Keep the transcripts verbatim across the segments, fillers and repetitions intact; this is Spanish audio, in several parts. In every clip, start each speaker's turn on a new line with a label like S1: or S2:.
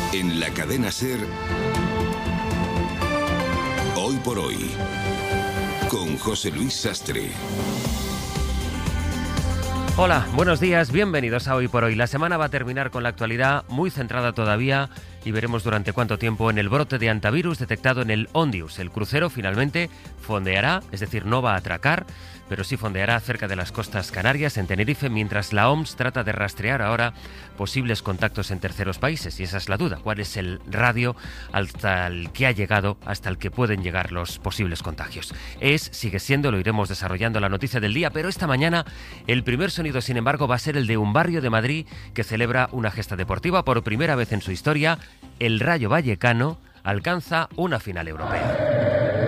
S1: En la cadena SER, Hoy por Hoy, con José Luis Sastre.
S2: Hola, buenos días, bienvenidos a Hoy por Hoy. La semana va a terminar con la actualidad muy centrada todavía y veremos durante cuánto tiempo en el brote de hantavirus detectado en el Ondius. El crucero finalmente fondeará, es decir, no va a atracar, pero sí fondeará cerca de las costas canarias, en Tenerife, mientras la O M S trata de rastrear ahora posibles contactos en terceros países. Y esa es la duda, ¿cuál es el radio hasta el que ha llegado, hasta el que pueden llegar los posibles contagios? Es, sigue siendo, lo iremos desarrollando, la noticia del día, pero esta mañana el primer sonido, sin embargo, va a ser el de un barrio de Madrid que celebra una gesta deportiva. Por primera vez en su historia, el Rayo Vallecano alcanza una final europea.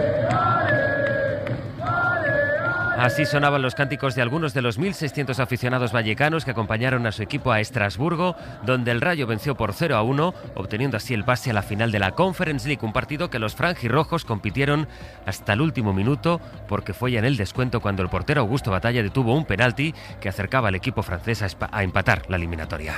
S2: Así sonaban los cánticos de algunos de los mil seiscientos aficionados vallecanos que acompañaron a su equipo a Estrasburgo, donde el Rayo venció por cero a uno, obteniendo así el pase a la final de la Conference League, un partido que los franjirrojos compitieron hasta el último minuto, porque fue ya en el descuento cuando el portero Augusto Batalla detuvo un penalti que acercaba al equipo francés a, a empatar la eliminatoria.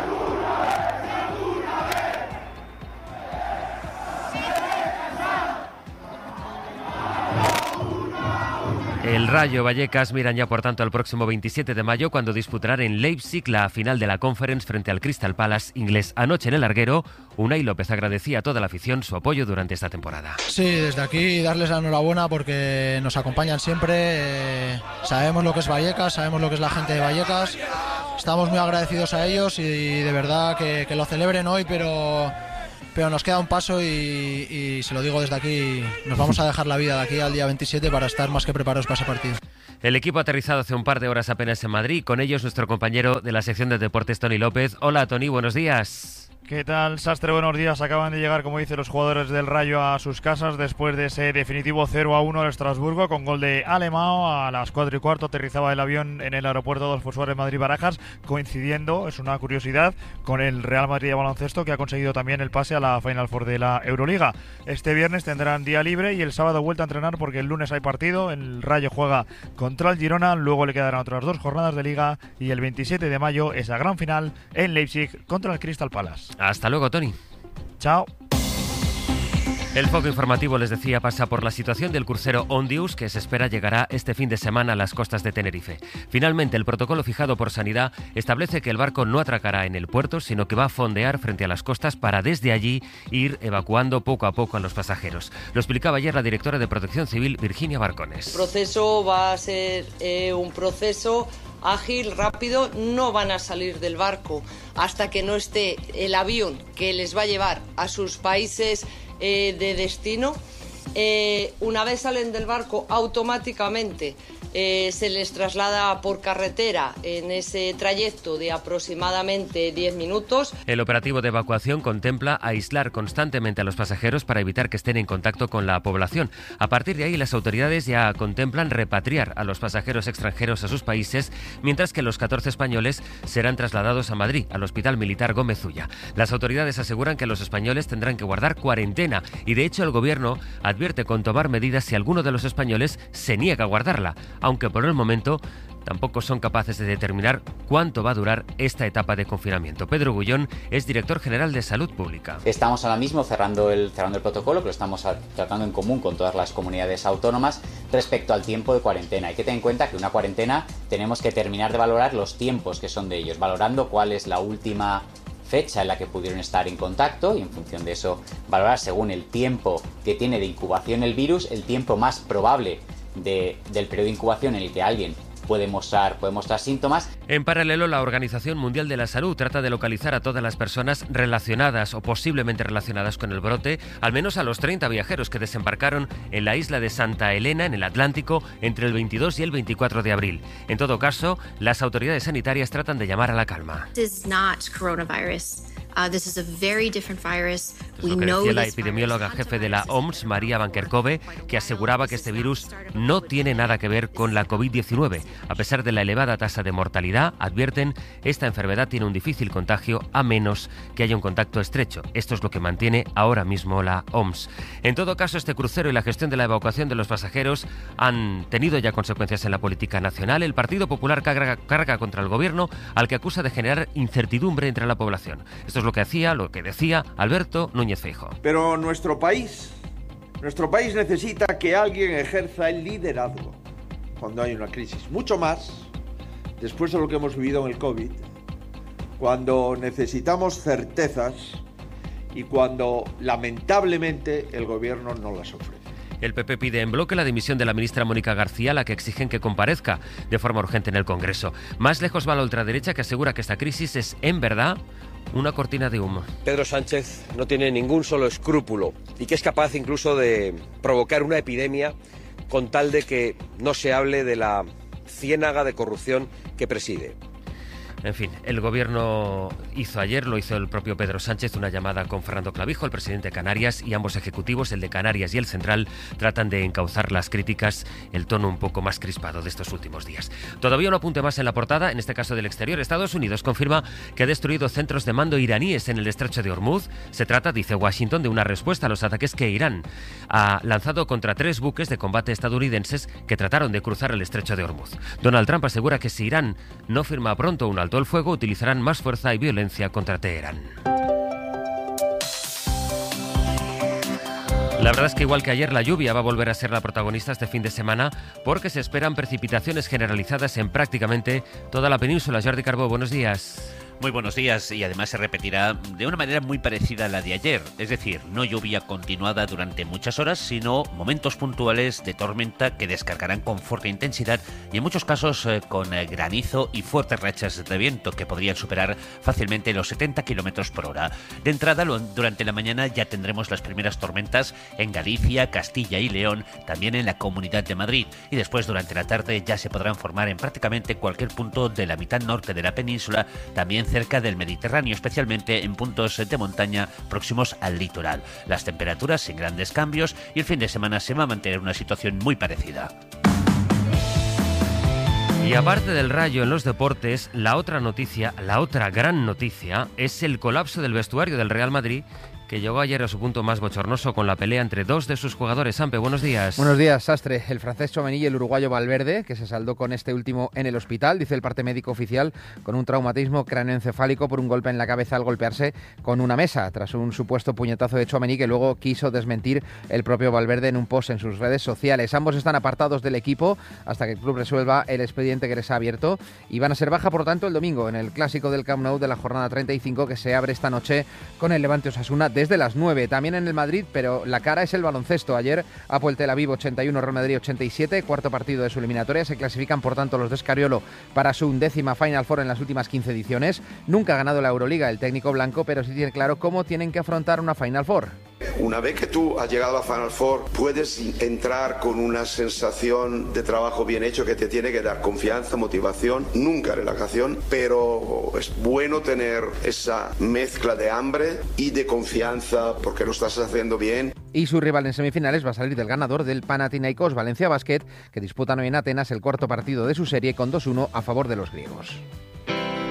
S2: El Rayo Vallecas miran ya por tanto al próximo veintisiete de mayo, cuando disputarán en Leipzig la final de la Conference frente al Crystal Palace inglés. Anoche en el larguero, Unai López agradecía a toda la afición su apoyo durante esta temporada.
S3: Sí, desde aquí darles la enhorabuena porque nos acompañan siempre, eh, sabemos lo que es Vallecas, sabemos lo que es la gente de Vallecas, estamos muy agradecidos a ellos y de verdad que, que lo celebren hoy, pero... Pero nos queda un paso y, y se lo digo desde aquí, nos vamos a dejar la vida de aquí al día veintisiete para estar más que preparados para ese partido.
S2: El equipo ha aterrizado hace un par de horas apenas en Madrid, con ellos nuestro compañero de la sección de deportes, Tony López. Hola Tony, buenos días.
S4: ¿Qué tal, Sastre? Buenos días. Acaban de llegar, como dicen los jugadores del Rayo, a sus casas después de ese definitivo cero a uno al Estrasburgo con gol de Alemão. A las cuatro y cuarto aterrizaba el avión en el aeropuerto Adolfo Suárez Madrid-Barajas, coincidiendo, es una curiosidad, con el Real Madrid de baloncesto, que ha conseguido también el pase a la Final Four de la Euroliga. Este viernes tendrán día libre y el sábado vuelta a entrenar porque el lunes hay partido. El Rayo juega contra el Girona, luego le quedarán otras dos jornadas de Liga y el veintisiete de mayo esa gran final en Leipzig contra el Crystal Palace.
S2: Hasta luego, Tony.
S4: Chao.
S2: El foco informativo, les decía, pasa por la situación del crucero Ondius, que se espera llegará este fin de semana a las costas de Tenerife. Finalmente, el protocolo fijado por Sanidad establece que el barco no atracará en el puerto, sino que va a fondear frente a las costas para desde allí ir evacuando poco a poco a los pasajeros. Lo explicaba ayer la directora de Protección Civil, Virginia Barcones.
S5: El proceso va a ser eh, un proceso ágil, rápido. No van a salir del barco hasta que no esté el avión que les va a llevar a sus países eh, de destino. Eh, una vez salen del barco, automáticamente eh, se les traslada por carretera en ese trayecto de aproximadamente diez minutos.
S2: El operativo de evacuación contempla aislar constantemente a los pasajeros para evitar que estén en contacto con la población. A partir de ahí, las autoridades ya contemplan repatriar a los pasajeros extranjeros a sus países, mientras que los catorce españoles serán trasladados a Madrid, al Hospital Militar Gómez Ulla. Las autoridades aseguran que los españoles tendrán que guardar cuarentena y, de hecho, el gobierno advierte con tomar medidas si alguno de los españoles se niega a guardarla, aunque por el momento tampoco son capaces de determinar cuánto va a durar esta etapa de confinamiento. Pedro Gullón es director general de Salud Pública.
S6: Estamos ahora mismo cerrando el, cerrando el protocolo, que lo estamos tratando en común con todas las comunidades autónomas respecto al tiempo de cuarentena. Hay que tener en cuenta que una cuarentena tenemos que terminar de valorar los tiempos que son de ellos, valorando cuál es la última fecha en la que pudieron estar en contacto y en función de eso valorar, según el tiempo que tiene de incubación el virus, el tiempo más probable de, del periodo de incubación en el que alguien puede mostrar, puede mostrar síntomas.
S2: En paralelo, la Organización Mundial de la Salud trata de localizar a todas las personas relacionadas o posiblemente relacionadas con el brote, al menos a los treinta viajeros que desembarcaron en la isla de Santa Elena, en el Atlántico, entre el veintidós y el veinticuatro de abril. En todo caso, las autoridades sanitarias tratan de llamar a la calma.
S7: This is not coronavirus. Uh, this is a very different virus.
S2: Es lo que decía la epidemióloga jefe de la O M S, María Vankerkove, que aseguraba que este virus no tiene nada que ver con la covid diecinueve. A pesar de la elevada tasa de mortalidad, advierten, esta enfermedad tiene un difícil contagio a menos que haya un contacto estrecho. Esto es lo que mantiene ahora mismo la O M S. En todo caso, este crucero y la gestión de la evacuación de los pasajeros han tenido ya consecuencias en la política nacional. El Partido Popular carga, carga contra el gobierno, al que acusa de generar incertidumbre entre la población. Estos es lo que hacía, lo que decía Alberto Núñez Feijóo.
S8: Pero nuestro país, nuestro país necesita que alguien ejerza el liderazgo cuando hay una crisis. Mucho más después de lo que hemos vivido en el COVID, cuando necesitamos certezas y cuando lamentablemente el gobierno no las ofrece.
S2: El P P pide en bloque la dimisión de la ministra Mónica García, a la que exigen que comparezca de forma urgente en el Congreso. Más lejos va la ultraderecha, que asegura que esta crisis es, en verdad, una cortina de humo.
S9: Pedro Sánchez no tiene ningún solo escrúpulo y que es capaz incluso de provocar una epidemia con tal de que no se hable de la ciénaga de corrupción que preside.
S2: En fin, el gobierno hizo ayer, lo hizo el propio Pedro Sánchez, una llamada con Fernando Clavijo, el presidente de Canarias, y ambos ejecutivos, el de Canarias y el central, tratan de encauzar las críticas, el tono un poco más crispado de estos últimos días. Todavía un apunte más en la portada, en este caso del exterior. Estados Unidos confirma que ha destruido centros de mando iraníes en el estrecho de Hormuz. Se trata, dice Washington, de una respuesta a los ataques que Irán ha lanzado contra tres buques de combate estadounidenses que trataron de cruzar el estrecho de Hormuz. Donald Trump asegura que si Irán no firma pronto un alto el fuego, utilizarán más fuerza y violencia contra Teherán. La verdad es que igual que ayer, la lluvia va a volver a ser la protagonista este fin de semana, porque se esperan precipitaciones generalizadas en prácticamente toda la península. Jordi Carbó, buenos días.
S10: Muy buenos días, y además se repetirá de una manera muy parecida a la de ayer, es decir, no lluvia continuada durante muchas horas, sino momentos puntuales de tormenta que descargarán con fuerte intensidad y en muchos casos eh, con eh, granizo y fuertes rachas de viento que podrían superar fácilmente los setenta kilómetros por hora. De entrada, lo, durante la mañana ya tendremos las primeras tormentas en Galicia, Castilla y León, también en la Comunidad de Madrid, y después durante la tarde ya se podrán formar en prácticamente cualquier punto de la mitad norte de la península, también cerca del Mediterráneo, especialmente en puntos de montaña próximos al litoral. Las temperaturas sin grandes cambios y el fin de semana se va a mantener una situación muy parecida.
S2: Y aparte del Rayo en los deportes, la otra noticia, la otra gran noticia, es el colapso del vestuario del Real Madrid, que llegó ayer a su punto más bochornoso con la pelea entre dos de sus jugadores. Sampe, buenos días.
S11: Buenos días, Sastre. El francés Tchouaméni y el uruguayo Valverde, que se saldó con este último en el hospital, dice el parte médico oficial, con un traumatismo cráneoencefálico por un golpe en la cabeza al golpearse con una mesa, tras un supuesto puñetazo de Tchouaméni que luego quiso desmentir el propio Valverde en un post en sus redes sociales. Ambos están apartados del equipo hasta que el club resuelva el expediente que les ha abierto y van a ser baja, por tanto, el domingo en el clásico del Camp Nou de la jornada treinta y cinco, que se abre esta noche con el Levante Osasuna desde las nueve. También en el Madrid, pero la cara es el baloncesto. Ayer Apoel Tel Aviv ochenta y uno, Real Madrid ochenta y siete, cuarto partido de su eliminatoria. Se clasifican, por tanto, los de Scariolo para su undécima Final Four en las últimas quince ediciones. Nunca ha ganado la Euroliga el técnico blanco, pero sí tiene claro cómo tienen que afrontar una Final Four.
S12: Una vez que tú has llegado a Final Four, puedes entrar con una sensación de trabajo bien hecho que te tiene que dar confianza, motivación, nunca relajación, pero es bueno tener esa mezcla de hambre y de confianza porque lo estás haciendo bien.
S11: Y su rival en semifinales va a salir del ganador del Panathinaikos Valencia Basket, que disputan hoy en Atenas el cuarto partido de su serie con dos uno a favor de los griegos.